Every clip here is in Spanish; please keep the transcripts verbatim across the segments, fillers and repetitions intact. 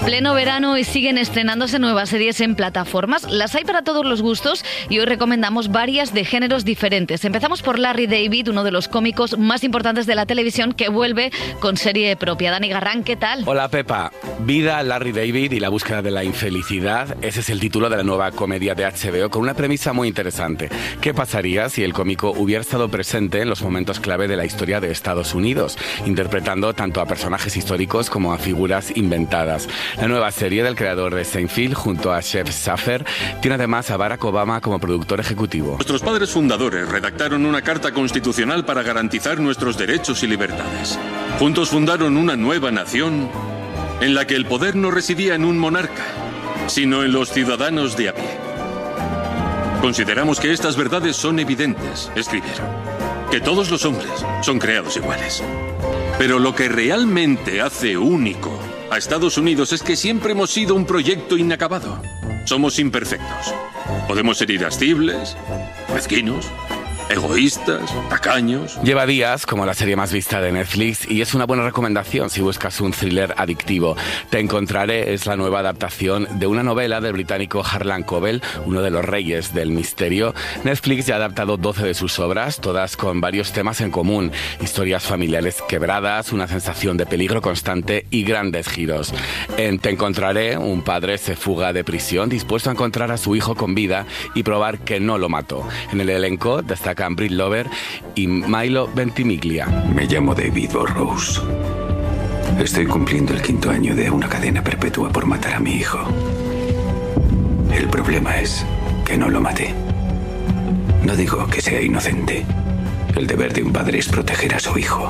Pleno verano y siguen estrenándose nuevas series en plataformas. Las hay para todos los gustos y hoy recomendamos varias de géneros diferentes. Empezamos por Larry David, uno de los cómicos más importantes de la televisión, que vuelve con serie propia. Dani Garrán, ¿qué tal? Hola Pepa. Vida, Larry David y la búsqueda de la infelicidad. Ese es el título de la nueva comedia de H B O con una premisa muy interesante. ¿Qué pasaría si el cómico hubiera estado presente en los momentos clave de la historia de Estados Unidos, interpretando tanto a personajes históricos como a figuras inventadas? La nueva serie del creador de Seinfeld, junto a Chef Saffer, tiene además a Barack Obama como productor ejecutivo. Nuestros padres fundadores redactaron una carta constitucional para garantizar nuestros derechos y libertades. Juntos fundaron una nueva nación en la que el poder no residía en un monarca, sino en los ciudadanos de a pie. Consideramos que estas verdades son evidentes, escribieron, que todos los hombres son creados iguales. Pero lo que realmente hace único a Estados Unidos es que siempre hemos sido un proyecto inacabado. Somos imperfectos. Podemos ser irascibles, mezquinos, egoístas, tacaños. Lleva días como la serie más vista de Netflix y es una buena recomendación si buscas un thriller adictivo. Te encontraré es la nueva adaptación de una novela del británico Harlan Coben, uno de los reyes del misterio. Netflix ya ha adaptado doce de sus obras, todas con varios temas en común: historias familiares quebradas, una sensación de peligro constante y grandes giros. En Te encontraré, un padre se fuga de prisión dispuesto a encontrar a su hijo con vida y probar que no lo mató. En el elenco destaca Brit Lover y Milo Ventimiglia. Me llamo David Burrows. Estoy cumpliendo el quinto año de una cadena perpetua por matar a mi hijo. El problema es que no lo maté. No digo que sea inocente. El deber de un padre es proteger a su hijo.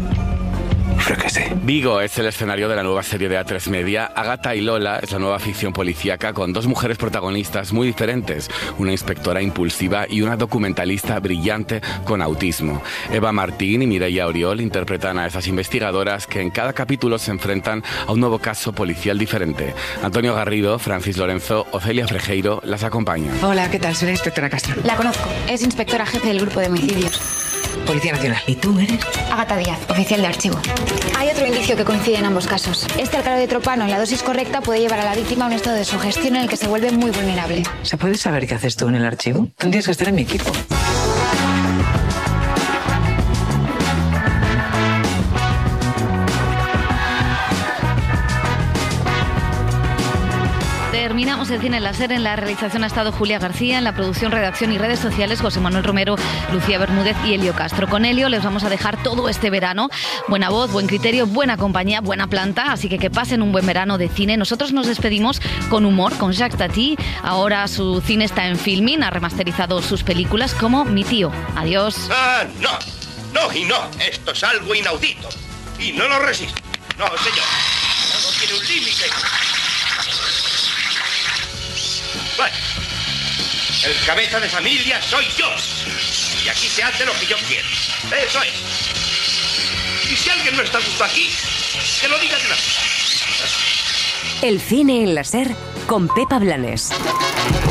Fracasé. Vigo es el escenario de la nueva serie de A tres Media. Agatha y Lola es la nueva ficción policíaca con dos mujeres protagonistas muy diferentes, una inspectora impulsiva y una documentalista brillante con autismo. Eva Martín y Mireia Oriol interpretan a esas investigadoras que en cada capítulo se enfrentan a un nuevo caso policial diferente. Antonio Garrido, Francis Lorenzo, Ocelia Frejeiro las acompañan. Hola, ¿qué tal? Soy la inspectora Castro. La conozco, es inspectora jefe del grupo de homicidios. Policía Nacional. ¿Y tú eres? Agatha Díaz, oficial de archivo. Hay otro indicio que coincide en ambos casos. Este alcaloide de tropano en la dosis correcta puede llevar a la víctima a un estado de sugestión en el que se vuelve muy vulnerable. ¿Se puede saber qué haces tú en el archivo? Tendrías que estar en mi equipo. Terminamos el cine láser. En la realización ha estado Julia García, en la producción, redacción y redes sociales José Manuel Romero, Lucía Bermúdez y Elio Castro. Con Elio les vamos a dejar todo este verano. Buena voz, buen criterio, buena compañía, buena planta, así que que pasen un buen verano de cine. Nosotros nos despedimos con humor, con Jacques Tati. Ahora su cine está en Filmin, ha remasterizado sus películas como Mi tío. Adiós. Ah, no, no y no. Esto es algo inaudito y no lo resisto. No, señor. Todo tiene un límite. Bueno, el cabeza de familia soy yo. Y aquí se hace lo que yo quiero. Eso es. Y si alguien no está justo aquí, que lo diga de una vez. El cine en la SER con Pepa Blanes.